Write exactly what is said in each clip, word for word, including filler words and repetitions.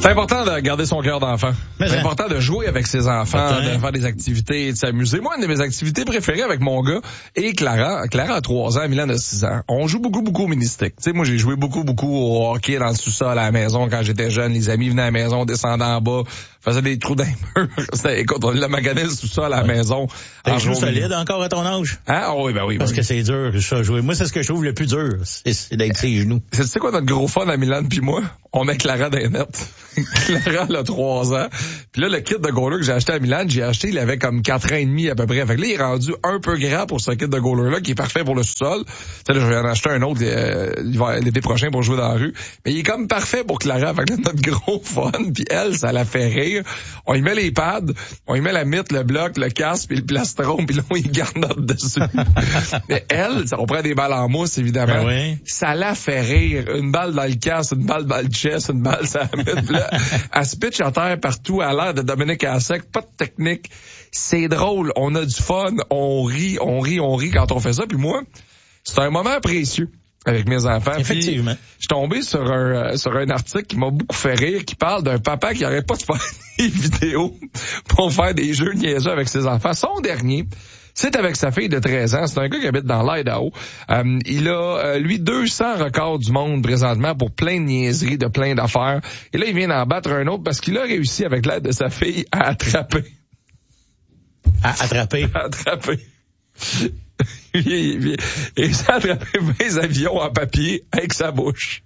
C'est important de garder son cœur d'enfant. Mais c'est hein. important de jouer avec ses enfants, Attends. de faire des activités et de s'amuser. Moi, une de mes activités préférées avec mon gars et Clara, Clara a trois ans, Milan a six ans. On joue beaucoup, beaucoup au mini-stick. Tu sais, moi, j'ai joué beaucoup, beaucoup au hockey dans le sous-sol à la maison quand j'étais jeune. Les amis venaient à la maison, descendaient en bas, faisaient des trous dans les murs. C'était, écoute, on l'a magané le sous-sol à la ouais. maison. T'es joué solide encore à ton âge? Ah, oui, ben oui. Parce ben que oui. c'est dur, ça, jouer. Moi, c'est ce que je trouve le plus dur. C'est, c'est d'être ses genoux. C'est, tu sais quoi, notre gros fun à Milan puis moi? On met Clara dans les nets. Clara, elle a trois ans. Puis là, le kit de goaler que j'ai acheté à Milan, j'ai acheté, il avait comme quatre ans et demi à peu près. Fait que là, il est rendu un peu grand pour ce kit de goaler-là, qui est parfait pour le sous-sol. Tu sais, là, je vais en acheter un autre euh, l'été prochain pour jouer dans la rue. Mais il est comme parfait pour Clara. Fait que là, notre gros fun, puis elle, ça la fait rire. On y met les pads, on y met la mythe, le bloc, le casque, puis le plastron, puis là, on y garde notre dessus. Mais elle, ça, on prend des balles en mousse, évidemment. Ben oui. Ça la fait rire. Une balle dans le casque, une balle dans le chest, une balle ça la mythe. Puis là, elle se pitch à terre partout à l'air de Dominique Hasek, pas de technique. C'est drôle, on a du fun, on rit, on rit, on rit quand on fait ça. Puis moi, c'est un moment précieux avec mes enfants. Effectivement. Puis, je suis tombé sur un, euh, sur un article qui m'a beaucoup fait rire, qui parle d'un papa qui arrête pas de faire des vidéos pour faire des jeux niaiseux avec ses enfants. Son dernier, c'est avec sa fille de treize ans. C'est un gars qui habite dans l'Idaho. Euh, il a, euh, lui, deux cents records du monde présentement pour plein de niaiseries, de plein d'affaires. Et là, il vient d'en battre un autre parce qu'il a réussi, avec l'aide de sa fille, à attraper. À attraper. À attraper. il, il, il, il s'est attrapé vingt avions en papier avec sa bouche.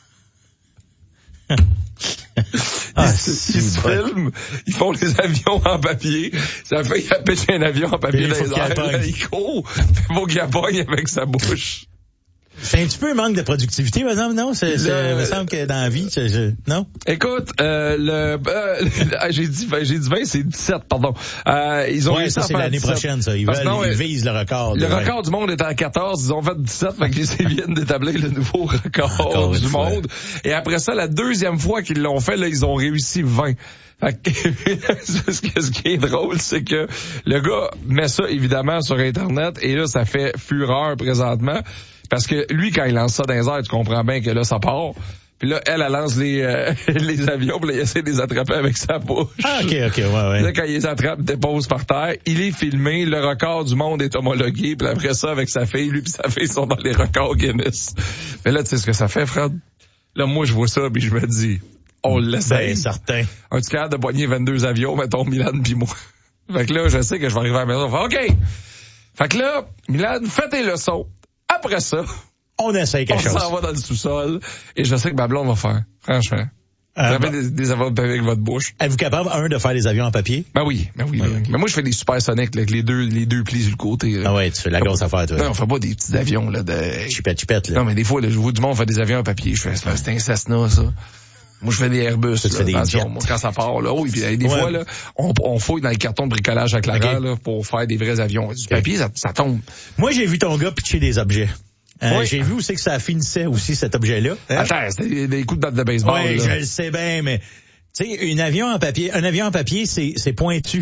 Ah, ils se, ils se filment, ils font les avions en papier. Ça fait qu'il a pété un avion en papier dans les airs. Il court, il faut qu'il pogne avec sa bouche. C'est un petit peu un manque de productivité, par exemple, non? C'est, c'est, il me semble que dans la vie, c'est, je, non? Écoute, euh, le, euh, j'ai dit, j'ai dit vingt, c'est dix-sept, pardon. Euh, ils ont ouais, réussi ça, à c'est faire l'année dix-sept. prochaine, ça. Ils Parce veulent, non, ils euh, visent le record. Le vingt. record du monde était à quatorze, ils ont fait dix-sept, fait qu'ils viennent d'établir le nouveau record Encore du une fois. monde. Et après ça, la deuxième fois qu'ils l'ont fait, là, ils ont réussi vingt. Fait que, ce qui ce qui est drôle, c'est que le gars met ça, évidemment, sur Internet, et là, ça fait fureur présentement. Parce que lui, quand il lance ça dans les airs, tu comprends bien que là, ça part. Puis là, elle, elle lance les, euh, les avions, puis là, il essaie de les attraper avec sa bouche. Ah, ok, ok, ouais, ouais. Là, quand il les attrape, il dépose par terre. Il est filmé, le record du monde est homologué, puis après ça, avec sa fille, lui puis sa fille sont dans les records Guinness. Mais là, tu sais ce que ça fait, Fred? Là, moi, je vois ça, puis je me dis, on l'essaye. Ben, certain. Un petit capable de poigner vingt-deux avions, mettons, Milan puis moi. Fait que là, je sais que je vais arriver à la maison. Fait, OK. Fait que là, Milan, fais tes leçons. Après ça, on essaye quelque on chose. On s'en va dans le sous-sol et je sais que ma blonde va faire. Franchement. Euh, Vous bah, avez des, des avions avec votre bouche. Êtes-vous capable, un, de faire des avions en papier? Ben oui, ben oui. Ben oui. Mais moi, je fais des supersoniques, là, avec les deux, les deux plis sur le côté. Là. Ah ouais, tu fais la grosse affaire, toi. Non, on fait pas des petits avions, là, de... Chipette, chipette, là. Non, mais des fois, là, je vois du monde faire des avions en papier. Je fais, c'est un Cessna, ça. Moi, je fais des Airbus. Tu là, fais des attention, jets. moi, quand ça part, là. Oui, puis des ouais. fois, là, on, on fouille dans les cartons de bricolage à Clara, okay. là, pour faire des vrais avions. Du okay. papier, ça, ça tombe. Moi, j'ai vu ton gars pitcher des objets. Euh, oui. J'ai vu aussi que ça finissait aussi, cet objet-là. Hein? Attends, c'était des, des coups de batte de baseball. Oui, là. je le sais bien, mais, tu sais, un avion en papier, un avion en papier, c'est, c'est pointu.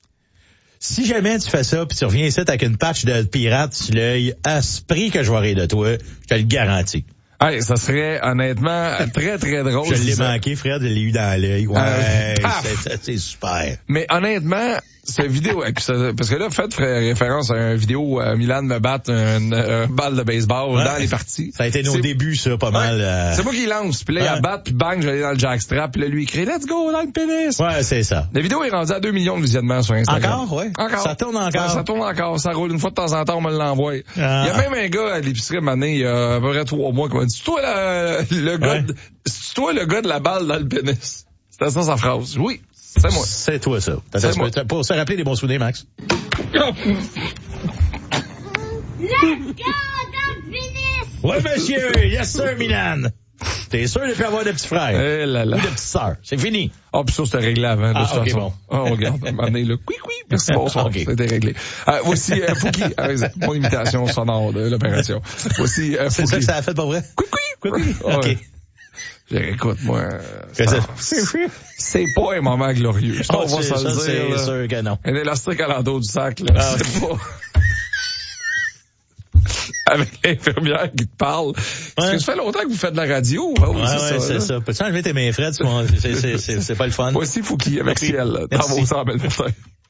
Si jamais tu fais ça, puis tu reviens ici avec une patch de pirate sur l'œil, à ce prix que je vais rire de toi, je te le garantis. Hey, ça serait honnêtement très, très drôle. Je l'ai ça. manqué, Fred, je l'ai eu dans l'œil. Ouais, euh, c'est, c'est super. Mais honnêtement, cette vidéo, parce que là, faites référence à une vidéo euh, Milan me battre une, une balle de baseball ouais. dans les parties. Ça a été nos c'est... débuts, ça, pas ouais. mal. Euh... C'est moi qui lance, puis là, ouais. il batte, puis bang, j'allais dans le jackstrap, puis là, lui, il crie « Let's go, dans le pénis! » Ouais, c'est ça. La vidéo est rendue à deux millions de visionnements sur Instagram. Encore, ouais? Encore. Ça tourne encore. Ça, ça tourne encore, ça roule. Une fois de temps en temps, on me l'envoie. Ah. Il y a même un gars à l'épicerie, à il y a à peu près trois mois, qui m'a dit « C'est toi, la, le gars ouais. de, c'est toi le gars de la balle dans le pénis? » C'était ça sa phrase. Oui. C'est moi. C'est toi, ça. C'est moi. Pour se rappeler des bons souvenirs, Max. Let's go, dans le pénis! Oui, monsieur. Yes, sir, Milan. T'es sûr de plus avoir de petits frères? Eh là là. Ou de petites sœurs. C'est fini. Ah, oh, puis ça, c'était réglé avant, de ah, toute okay, façon. Bon. Ah, oh, regarde, à un moment donné, là, oui, oui, merci, bonsoir. Okay. C'était réglé. Euh, voici, euh, Fouki, avec mon imitation sonore de l'opération. Voici, euh, C'est ça que ça a fait, pas vrai? Oui, oui, oui. OK. Ouais. Écoute, moi, c'est, c'est pas un moment glorieux. Oh, on va ça, se le dire. C'est là. sûr que non. Un élastique à l'entour du sac, là. Ah, c'est pas... avec l'infirmière qui te parle. Parce Ouais. que ça fait longtemps que vous faites de la radio. Hein, Ouais, c'est ouais, ça, c'est là. ça. Peux-tu enlever tes mains frettes? C'est, c'est, c'est, c'est pas le fun. Moi aussi, Fouki avec Merci. ciel, là, dans Merci. vos cent belles